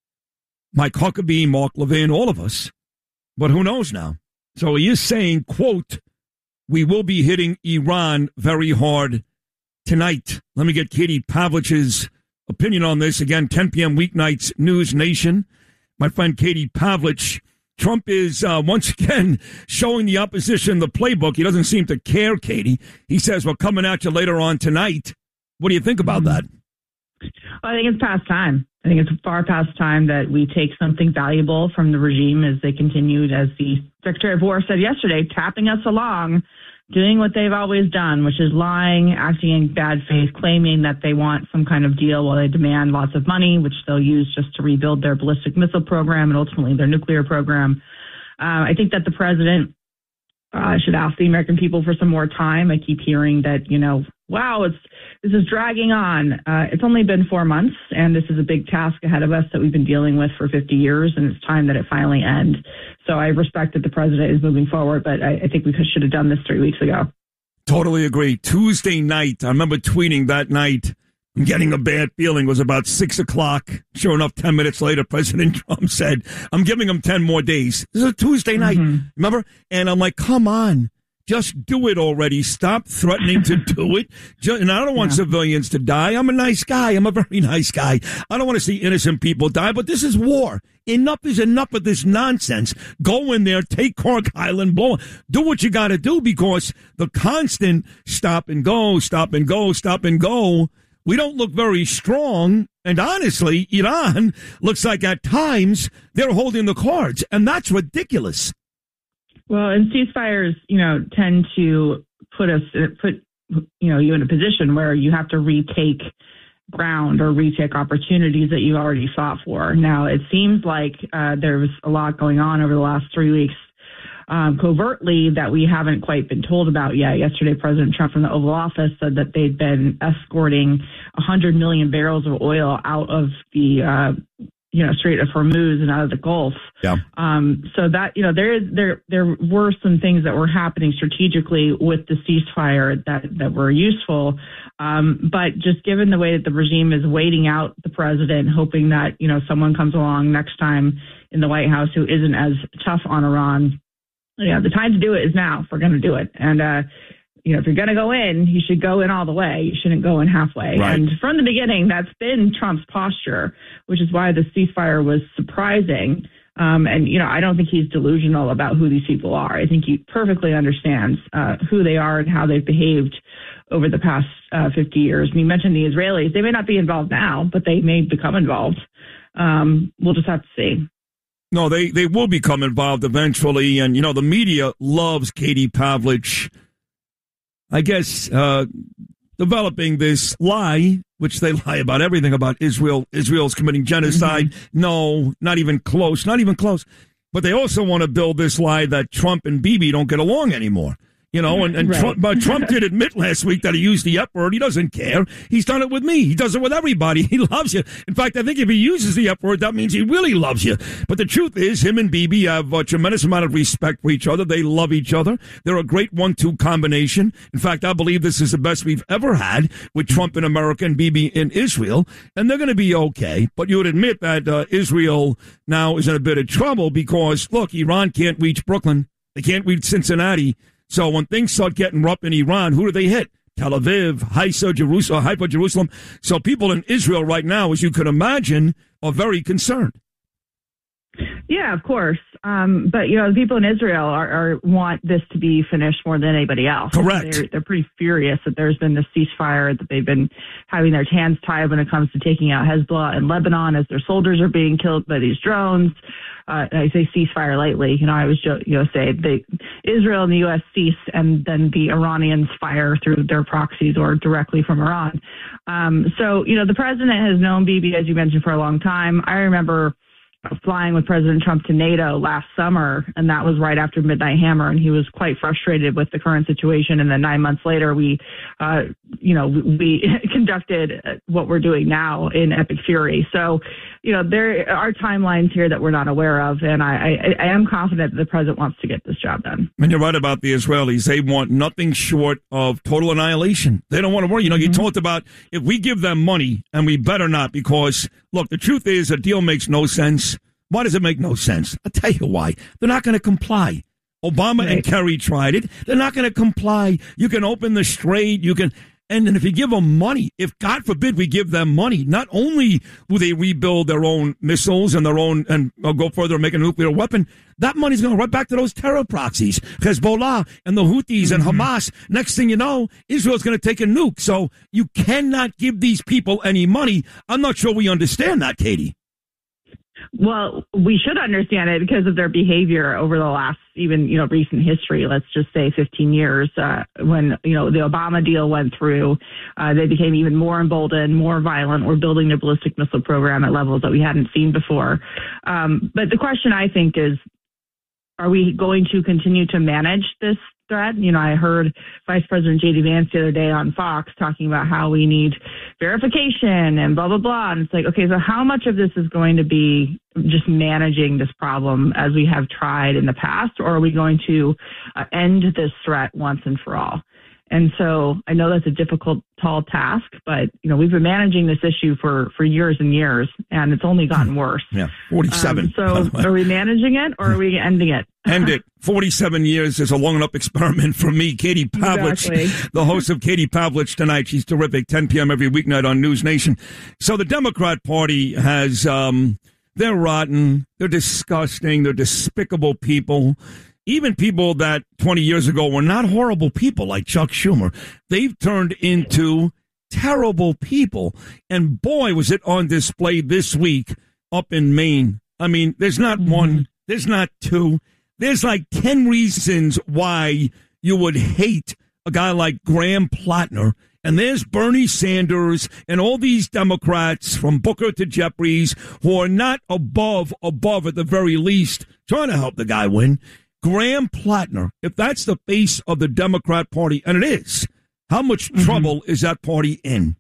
Mike Huckabee, Mark Levin, all of us. But who knows now? So he is saying, quote, we will be hitting Iran very hard tonight. Let me get Katie Pavlich's opinion on this. Again, ten p.m. weeknights, News Nation. My friend Katie Pavlich. Trump is uh, once again showing the opposition the playbook. He doesn't seem to care, Katie. He says, we're coming at you later on tonight. What do you think about that? Well, I think it's past time. I think it's far past time that we take something valuable from the regime as they continued, as the Secretary of War said yesterday, tapping us along, doing what they've always done, which is lying, acting in bad faith, claiming that they want some kind of deal while they demand lots of money, which they'll use just to rebuild their ballistic missile program and ultimately their nuclear program. Uh, I think that the president uh, should ask the American people for some more time. I keep hearing that, you know, wow, it's this is dragging on. Uh, it's only been four months, and this is a big task ahead of us that we've been dealing with for fifty years, and it's time that it finally end. So I respect that the president is moving forward, but I, I think we should have done this three weeks ago. Totally agree. Tuesday night, I remember tweeting that night, I'm getting a bad feeling. It was about six o'clock. Sure enough, ten minutes later, President Trump said, I'm giving him ten more days. This is a Tuesday night, mm-hmm. remember? And I'm like, come on. Just do it already. Stop threatening to do it. Just, and I don't want yeah. civilians to die. I'm a nice guy. I'm a very nice guy. I don't want to see innocent people die, but this is war. Enough is enough of this nonsense. Go in there, take Cork Island, blow. Do what you got to do, because the constant stop and go, stop and go, stop and go, we don't look very strong. And honestly, Iran looks like at times they're holding the cards, and that's ridiculous. Well, and ceasefires, you know, tend to put us, put, you know, you in a position where you have to retake ground or retake opportunities that you already fought for. Now, it seems like uh, there was a lot going on over the last three weeks um, covertly that we haven't quite been told about yet. Yesterday, President Trump from the Oval Office said that they'd been escorting one hundred million barrels of oil out of the uh you know, Strait of Hormuz and out of the Gulf. Yeah. Um, so that, you know, there is, there, there were some things that were happening strategically with the ceasefire that, that were useful. Um, but just given the way that the regime is waiting out the president, hoping that, you know, someone comes along next time in the White House who isn't as tough on Iran, you know, the time to do it is now if we're going to do it. And, uh, you know, if you're going to go in, you should go in all the way. You shouldn't go in halfway. Right. And from the beginning, that's been Trump's posture, which is why the ceasefire was surprising. Um, and, you know, I don't think he's delusional about who these people are. I think he perfectly understands uh, who they are and how they've behaved over the past uh, fifty years. And you mentioned the Israelis. They may not be involved now, but they may become involved. Um, we'll just have to see. No, they, they will become involved eventually. And, you know, the media loves Katie Pavlich, I guess, uh, developing this lie, which they lie about everything about Israel. Israel's committing genocide. Mm-hmm. No, not even close, not even close. But they also want to build this lie that Trump and Bibi don't get along anymore. You know, and, and right. Trump, but Trump did admit last week that he used the F word. He doesn't care. He's done it with me. He does it with everybody. He loves you. In fact, I think if he uses the F word, that means he really loves you. But the truth is, him and Bibi have a tremendous amount of respect for each other. They love each other. They're a great one two combination. In fact, I believe this is the best we've ever had with Trump in America and Bibi in Israel. And they're going to be okay. But you would admit that uh, Israel now is in a bit of trouble because, look, Iran can't reach Brooklyn. They can't reach Cincinnati. So when things start getting rough in Iran, who do they hit? Tel Aviv, Haifa, Jerusalem, Haifa, Jerusalem. So people in Israel right now, as you could imagine, are very concerned. Yeah, of course. Um, but, you know, the people in Israel are, are want this to be finished more than anybody else. Correct. They're, they're pretty furious that there's been this ceasefire, that they've been having their hands tied when it comes to taking out Hezbollah and Lebanon as their soldiers are being killed by these drones. Uh, I say ceasefire lightly. You know, I was, you know, say they, Israel and the U S cease, and then the Iranians fire through their proxies or directly from Iran. Um, so, you know, the president has known Bibi, as you mentioned, for a long time. I remember flying with President Trump to NATO last summer, and that was right after Midnight Hammer, and he was quite frustrated with the current situation. And then nine months later, we, uh, you know, we conducted what we're doing now in Epic Fury. So, you know, there are timelines here that we're not aware of, and I, I, I am confident that the president wants to get this job done. And you're right about the Israelis. They want nothing short of total annihilation. They don't want to worry. You know, you mm-hmm. talked about if we give them money, and we better not, because, look, the truth is a deal makes no sense. Why does it make no sense? I'll tell you why. They're not going to comply. Obama right. and Kerry tried it. They're not going to comply. You can open the strait. You can, and then if you give them money, if God forbid we give them money, not only will they rebuild their own missiles and their own, and uh, go further and make a nuclear weapon, that money's going right back to those terror proxies, Hezbollah and the Houthis mm-hmm. and Hamas. Next thing you know, Israel's going to take a nuke. So you cannot give these people any money. I'm not sure we understand that, Katie. Well, we should understand it because of their behavior over the last, even, you know, recent history, let's just say fifteen years, uh, when, you know, the Obama deal went through, uh, they became even more emboldened, more violent. We're building their ballistic missile program at levels that we hadn't seen before. Um, but the question, I think, is, are we going to continue to manage this threat? You know, I heard Vice President J D Vance the other day on Fox talking about how we need verification and blah, blah, blah. And it's like, okay, so how much of this is going to be just managing this problem as we have tried in the past, or are we going to uh, end this threat once and for all? And so I know that's a difficult, tall task, but, you know, we've been managing this issue for, for years and years, and it's only gotten worse. Yeah, forty-seven. Um, so are we managing it, or are we ending it? End it. forty-seven years is a long enough experiment for me. Katie Pavlich, exactly. The host of Katie Pavlich Tonight. She's terrific, ten p.m. every weeknight on News Nation. So the Democrat Party has, um, they're rotten, they're disgusting, they're despicable people. Even people that twenty years ago were not horrible people like Chuck Schumer, they've turned into terrible people. And boy, was it on display this week up in Maine. I mean, there's not mm-hmm. one, there's not two. There's like ten reasons why you would hate a guy like Graham Plattner. And there's Bernie Sanders and all these Democrats from Booker to Jeffries who are not above, above at the very least, trying to help the guy win. Graham Plattner, if that's the face of the Democrat Party, and it is, how much mm-hmm. trouble is that party in?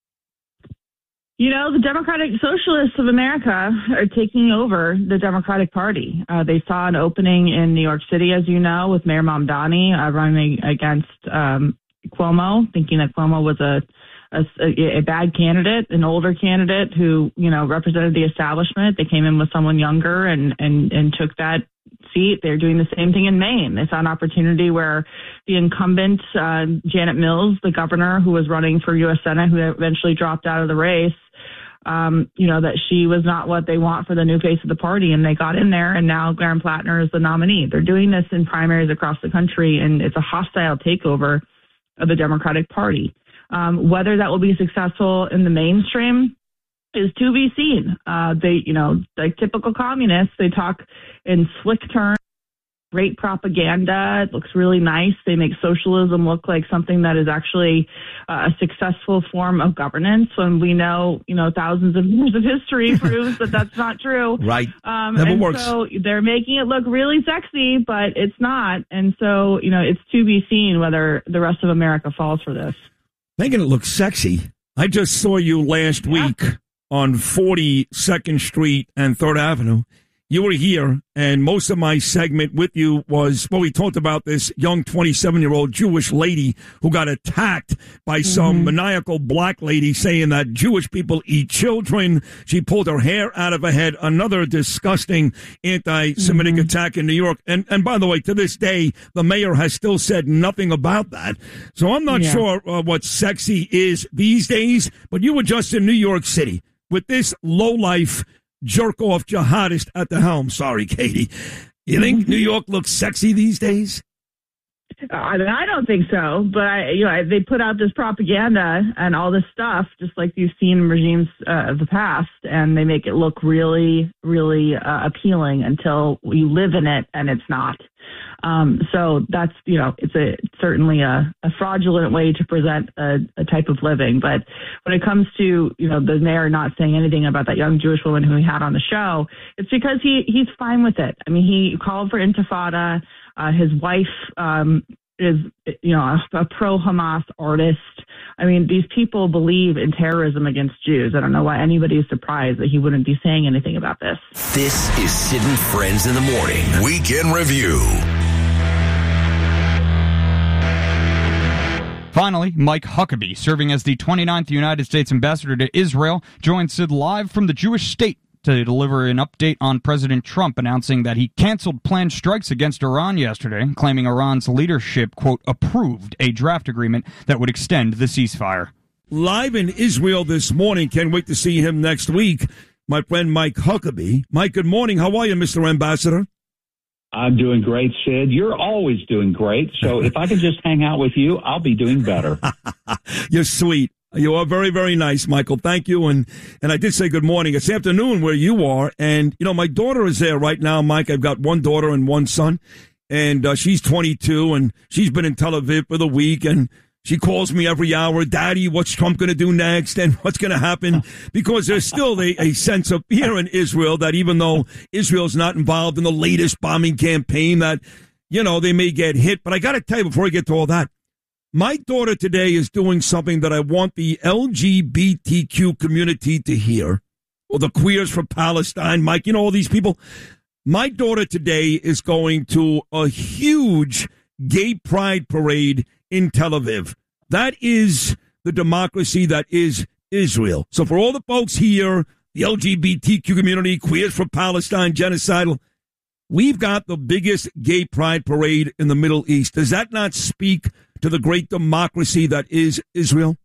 You know, the Democratic Socialists of America are taking over the Democratic Party. Uh, they saw an opening in New York City, as you know, with Mayor Mamdani uh, running against um, Cuomo, thinking that Cuomo was a, a a bad candidate, an older candidate who, you know, represented the establishment. They came in with someone younger and, and, and took that seat. They're doing the same thing in Maine. They saw an opportunity where the incumbent, uh, Janet Mills, the governor who was running for U S Senate, who eventually dropped out of the race, um, you know, that she was not what they want for the new face of the party. And they got in there, and now Graham Plattner is the nominee. They're doing this in primaries across the country, and it's a hostile takeover of the Democratic Party. Um, whether that will be successful in the mainstream is to be seen. Uh, they, you know, like typical communists, they talk in slick terms, great propaganda. It looks really nice. They make socialism look like something that is actually uh, a successful form of governance, when we know, you know, thousands of years of history proves that that's not true. Right. Um, Never and works. So they're making it look really sexy, but it's not. And so, you know, it's to be seen whether the rest of America falls for this. Making it look sexy. I just saw you last yeah. week on forty-second Street and third Avenue. You were here, and most of my segment with you was, well, we talked about this young twenty-seven-year-old Jewish lady who got attacked by mm-hmm. some maniacal black lady saying that Jewish people eat children. She pulled her hair out of her head. Another disgusting anti-Semitic mm-hmm. attack in New York. And and by the way, to this day, the mayor has still said nothing about that. So I'm not yeah. sure uh, what sexy is these days, but you were just in New York City with this lowlife jerk-off jihadist at the helm. Sorry, Katie. You think New York looks sexy these days? I mean, I don't think so, but I, you know, they put out this propaganda and all this stuff, just like you've seen in regimes uh, of the past, and they make it look really, really uh, appealing until you live in it, and it's not. Um, so that's, you know, it's a certainly a, a fraudulent way to present a, a type of living. But when it comes to, you know, the mayor not saying anything about that young Jewish woman who he had on the show, it's because he he's fine with it. I mean, he called for intifada. Uh, his wife um, is, you know, a, a pro-Hamas artist. I mean, these people believe in terrorism against Jews. I don't know why anybody is surprised that he wouldn't be saying anything about this. This is Sid and Friends in the Morning. Weekend Review. Finally, Mike Huckabee, serving as the twenty-ninth United States ambassador to Israel, joined Sid live from the Jewish state to deliver an update on President Trump announcing that he canceled planned strikes against Iran yesterday, claiming Iran's leadership, quote, approved a draft agreement that would extend the ceasefire. Live in Israel this morning. Can't wait to see him next week. My friend Mike Huckabee. Mike, good morning. How are you, Mister Ambassador? I'm doing great, Sid. You're always doing great. So if I can just hang out with you, I'll be doing better. You're sweet. You are very, very nice, Michael. Thank you. And and I did say good morning. It's afternoon where you are. And, you know, my daughter is there right now, Mike. I've got one daughter and one son. And uh, she's twenty-two, and she's been in Tel Aviv for the week. And she calls me every hour, Daddy, what's Trump going to do next? And what's going to happen? Because there's still a, a sense of fear in Israel that even though Israel's not involved in the latest bombing campaign, that, you know, they may get hit. But I got to tell you, before I get to all that, my daughter today is doing something that I want the L G B T Q community to hear. Or the Queers for Palestine, Mike, you know, all these people. My daughter today is going to a huge gay pride parade in Tel Aviv. That is the democracy that is Israel. So for all the folks here, the L G B T Q community, Queers for Palestine, genocidal, we've got the biggest gay pride parade in the Middle East. Does that not speak to the great democracy that is Israel?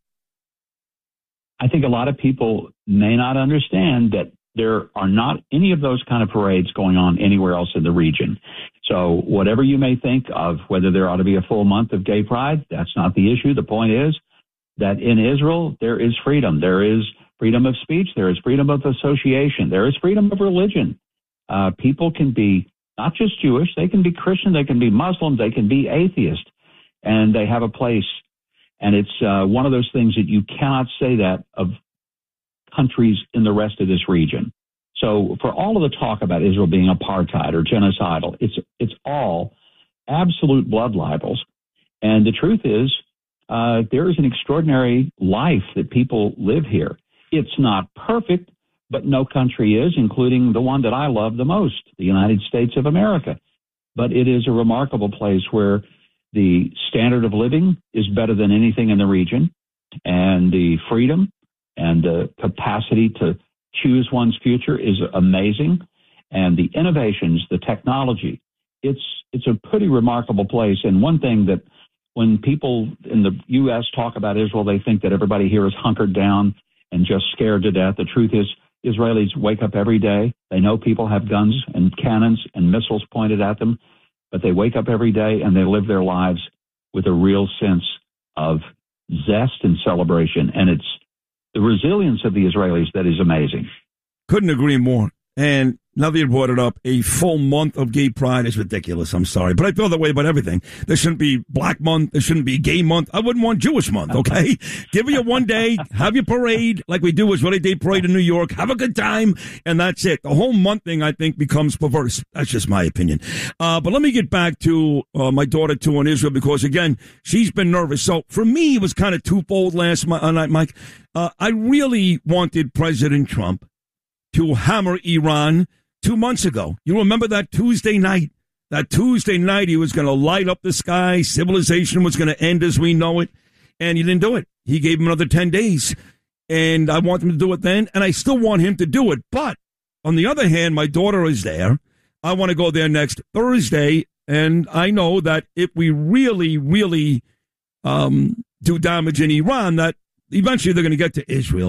I think a lot of people may not understand that there are not any of those kind of parades going on anywhere else in the region. So whatever you may think of whether there ought to be a full month of gay pride, that's not the issue. The point is that in Israel, there is freedom. There is freedom of speech. There is freedom of association. There is freedom of religion. Uh, people can be not just Jewish. They can be Christian. They can be Muslim. They can be atheist. And they have a place. And it's uh, one of those things that you cannot say that of countries in the rest of this region. So for all of the talk about Israel being apartheid or genocidal, it's it's all absolute blood libels. And the truth is, uh, there is an extraordinary life that people live here. It's not perfect, but no country is, including the one that I love the most, the United States of America. But it is a remarkable place where the standard of living is better than anything in the region, and the freedom and the capacity to choose one's future is amazing. And the innovations, the technology, it's it's a pretty remarkable place. And one thing that when people in the U S talk about Israel, they think that everybody here is hunkered down and just scared to death. The truth is, Israelis wake up every day. They know people have guns and cannons and missiles pointed at them, but they wake up every day and they live their lives with a real sense of zest and celebration. And it's the resilience of the Israelis that is amazing. Couldn't agree more. And now that you brought it up, a full month of gay pride is ridiculous. I'm sorry. But I feel that way about everything. There shouldn't be Black month. There shouldn't be gay month. I wouldn't want Jewish month, okay? Give you one day, have your parade like we do Israeli Day Parade in New York. Have a good time, and that's it. The whole month thing, I think, becomes perverse. That's just my opinion. Uh, but let me get back to uh, my daughter, too, in Israel, because, again, she's been nervous. So for me, it was kind of twofold last night, Mike. Uh, I really wanted President Trump to hammer Iran two months ago. You remember that Tuesday night? That Tuesday night he was going to light up the sky. Civilization was going to end as we know it. And he didn't do it. He gave him another ten days. And I want him to do it then. And I still want him to do it. But on the other hand, my daughter is there. I want to go there next Thursday. And I know that if we really, really um, do damage in Iran, that eventually they're going to get to Israel.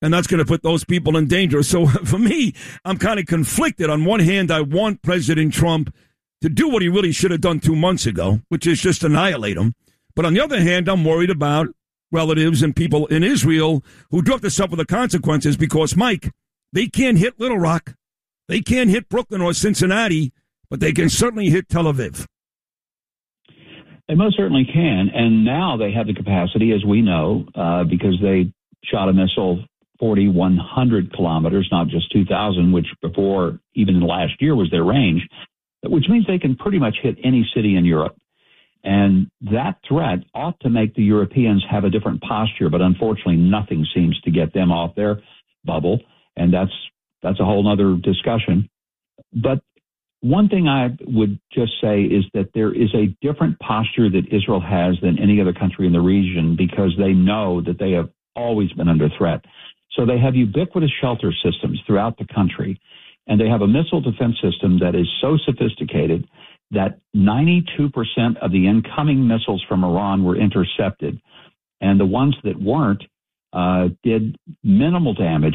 And that's going to put those people in danger. So for me, I'm kind of conflicted. On one hand, I want President Trump to do what he really should have done two months ago, which is just annihilate him. But on the other hand, I'm worried about relatives and people in Israel who do have to suffer the consequences because, Mike, they can't hit Little Rock. They can't hit Brooklyn or Cincinnati, but they can certainly hit Tel Aviv. They most certainly can. And now they have the capacity, as we know, uh, because they shot a missile forty-one hundred kilometers, not just two thousand, which before, even in the last year, was their range, which means they can pretty much hit any city in Europe. And that threat ought to make the Europeans have a different posture, but unfortunately nothing seems to get them off their bubble, and that's that's a whole other discussion. But one thing I would just say is that there is a different posture that Israel has than any other country in the region because they know that they have always been under threat. So they have ubiquitous shelter systems throughout the country, and they have a missile defense system that is so sophisticated that ninety-two percent of the incoming missiles from Iran were intercepted, and the ones that weren't uh, did minimal damage.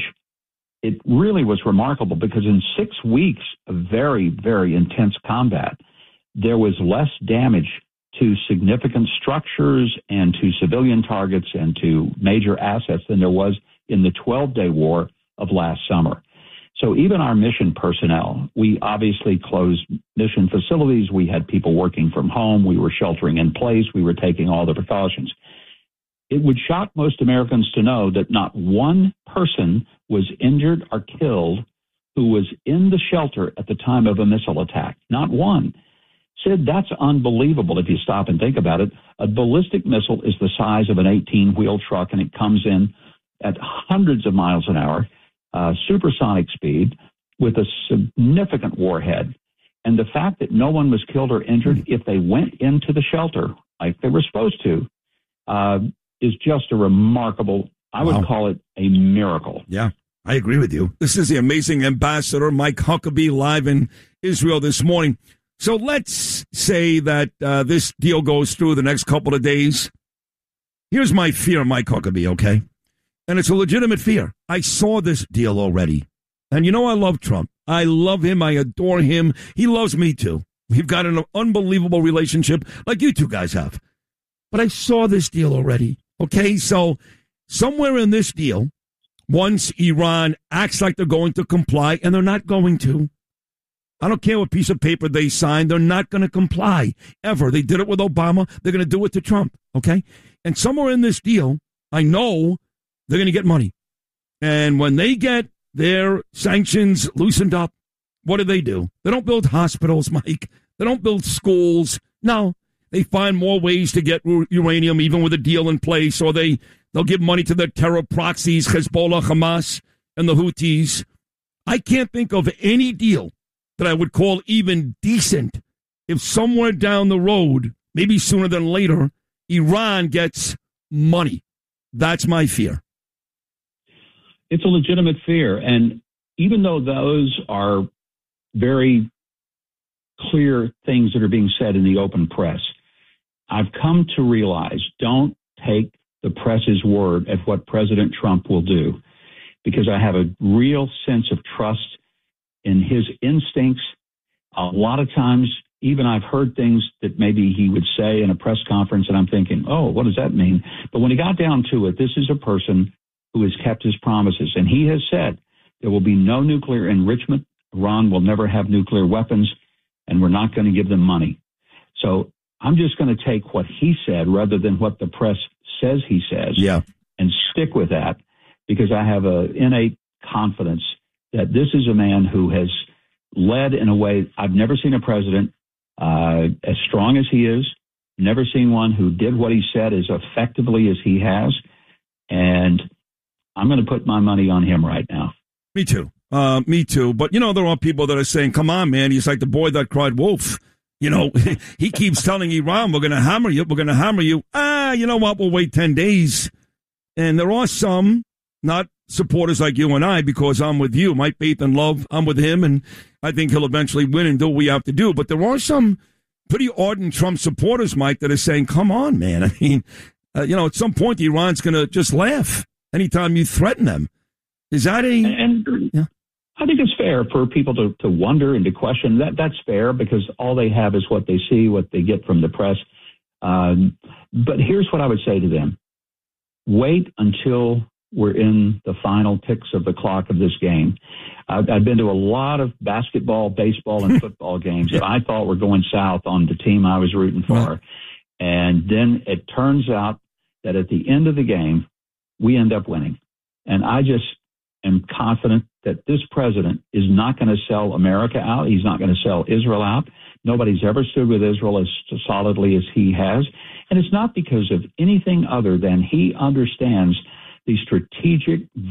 It really was remarkable because in six weeks of very, very intense combat, there was less damage to significant structures and to civilian targets and to major assets than there was in the twelve-day war of last summer. So even our mission personnel, we obviously closed mission facilities. We had people working from home. We were sheltering in place. We were taking all the precautions. It would shock most Americans to know that not one person was injured or killed who was in the shelter at the time of a missile attack. Not one. Sid, that's unbelievable if you stop and think about it. A ballistic missile is the size of an eighteen-wheel truck, and it comes in at hundreds of miles an hour, uh, supersonic speed, with a significant warhead. And the fact that no one was killed or injured if they went into the shelter like they were supposed to uh, is just a remarkable, I would wow. call it a miracle. Yeah, I agree with you. This is the amazing ambassador, Mike Huckabee, live in Israel this morning. So let's say that uh, this deal goes through the next couple of days. Here's my fear, Mike Huckabee, okay? And it's a legitimate fear. I saw this deal already. And you know I love Trump. I love him. I adore him. He loves me too. We've got an unbelievable relationship like you two guys have. But I saw this deal already, okay? So somewhere in this deal, once Iran acts like they're going to comply, and they're not going to, I don't care what piece of paper they sign. They're not going to comply, ever. They did it with Obama. They're going to do it to Trump, okay? And somewhere in this deal, I know they're going to get money. And when they get their sanctions loosened up, what do they do? They don't build hospitals, Mike. They don't build schools. No, they find more ways to get uranium, even with a deal in place, or they, they'll give money to their terror proxies, Hezbollah, Hamas, and the Houthis. I can't think of any deal that I would call even decent if somewhere down the road, maybe sooner than later, Iran gets money. That's my fear. It's a legitimate fear. And even though those are very clear things that are being said in the open press, I've come to realize don't take the press's word at what President Trump will do, because I have a real sense of trust in his instincts. A lot of times, even I've heard things that maybe he would say in a press conference, and I'm thinking, oh, what does that mean? But when he got down to it, this is a person who has kept his promises. And he has said there will be no nuclear enrichment. Iran will never have nuclear weapons, and we're not going to give them money. So I'm just going to take what he said rather than what the press says he says yeah. and stick with that, because I have an innate confidence that this is a man who has led in a way I've never seen a president uh, as strong as he is, never seen one who did what he said as effectively as he has. And I'm going to put my money on him right now. Me too. Uh, me too. But, you know, there are people that are saying, come on, man, he's like the boy that cried wolf. You know, he keeps telling Iran, we're going to hammer you, we're going to hammer you. Ah, you know what, we'll wait ten days. And there are some, not supporters like you and I, because I'm with you, my faith and love, I'm with him, and I think he'll eventually win and do what we have to do. But there are some pretty ardent Trump supporters, Mike, that are saying, come on, man. I mean, uh, you know, at some point, Iran's going to just laugh anytime you threaten them. Is that a... And, and yeah. I think it's fair for people to, to wonder and to question. That That's fair because all they have is what they see, what they get from the press. Um, but here's what I would say to them. Wait until we're in the final ticks of the clock of this game. I've, I've been to a lot of basketball, baseball, and football games that I thought were going south on the team I was rooting for. Right. And then it turns out that at the end of the game, we end up winning. And I just am confident that this president is not going to sell America out. He's not going to sell Israel out. Nobody's ever stood with Israel as solidly as he has. And it's not because of anything other than he understands the strategic